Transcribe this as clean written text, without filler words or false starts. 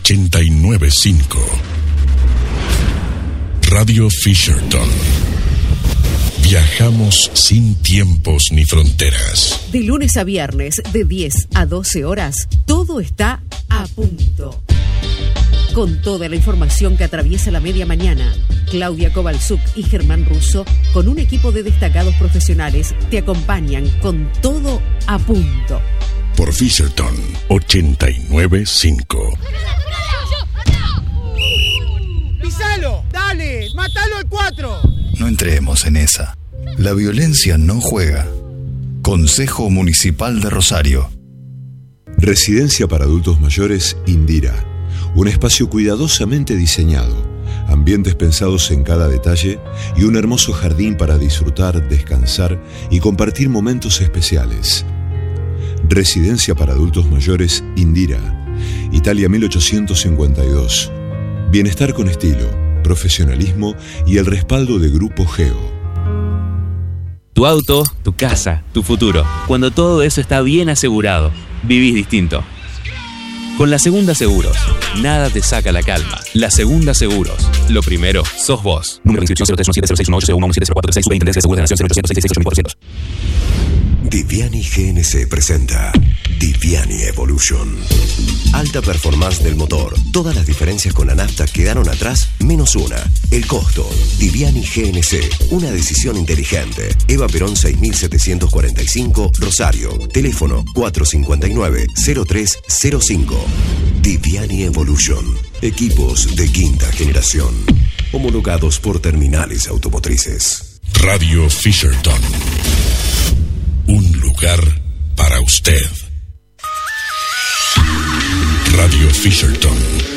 89.5. Radio Fisherton. Viajamos sin tiempos ni fronteras. De lunes a viernes, de 10 a 12 horas, todo está a punto. Con toda la información que atraviesa la media mañana, Claudia Kovalchuk y Germán Russo, con un equipo de destacados profesionales, te acompañan con todo a punto. Por Fisherton 89.5. ¡Pisalo! ¡Dale! ¡Mátalo al 4! No entremos en esa. La violencia no juega. Consejo Municipal de Rosario. Residencia para adultos mayores Indira. Un espacio cuidadosamente diseñado, ambientes pensados en cada detalle y un hermoso jardín para disfrutar, descansar y compartir momentos especiales. Residencia para adultos mayores Indira. Italia 1852. Bienestar con estilo, profesionalismo y el respaldo de Grupo Geo. Tu auto, tu casa, tu futuro. Cuando todo eso está bien asegurado, vivís distinto. Con La Segunda Seguros, nada te saca la calma. La Segunda Seguros. Lo primero, sos vos. Número de inscripción 0317061801170436. Superintendencia de Seguros de la Nación 0800 Diviani GNC presenta Diviani Evolution. Alta performance del motor. Todas las diferencias con la nafta quedaron atrás, menos una. El costo. Diviani GNC. Una decisión inteligente. Eva Perón 6745, Rosario. Teléfono 459-0305. Diviani Evolution. Equipos de quinta generación. Homologados por terminales automotrices. Radio Fisherton. Un lugar para usted. Radio Fisherton